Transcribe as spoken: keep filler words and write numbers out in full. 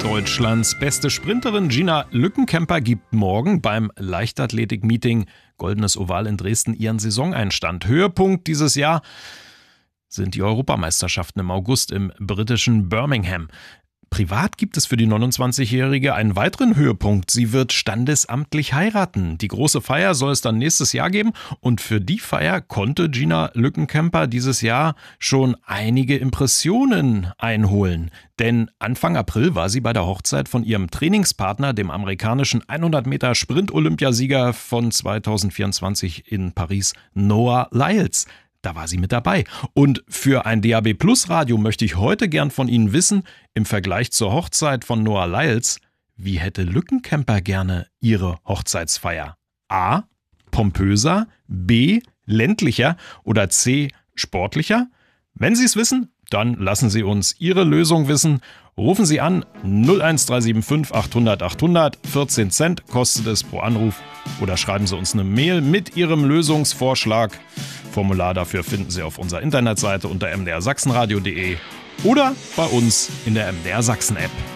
Deutschlands beste Sprinterin Gina Lückenkämper gibt morgen beim Leichtathletik-Meeting Goldenes Oval in Dresden ihren Saisoneinstand. Höhepunkt dieses Jahr sind die Europameisterschaften im August im britischen Birmingham. Privat gibt es für die neunundzwanzigjährige einen weiteren Höhepunkt. Sie wird standesamtlich heiraten. Die große Feier soll es dann nächstes Jahr geben. Und für die Feier konnte Gina Lückenkämper dieses Jahr schon einige Impressionen einholen. Denn Anfang April war sie bei der Hochzeit von ihrem Trainingspartner, dem amerikanischen hundert Meter Sprint-Olympiasieger von zweitausendvierundzwanzig in Paris, Noah Lyles. Da war sie mit dabei. Und für ein D A B Plus Radio möchte ich heute gern von Ihnen wissen, im Vergleich zur Hochzeit von Noah Lyles, wie hätte Lückenkämper gerne ihre Hochzeitsfeier? A. Pompöser, B. ländlicher oder C. sportlicher? Wenn Sie es wissen, dann lassen Sie uns Ihre Lösung wissen. Rufen Sie an null eins drei sieben fünf achthundert achthundert, vierzehn Cent kostet es pro Anruf, oder schreiben Sie uns eine Mail mit Ihrem Lösungsvorschlag. Formular dafür finden Sie auf unserer Internetseite unter m d r sachsenradio punkt de oder bei uns in der M D R Sachsen App.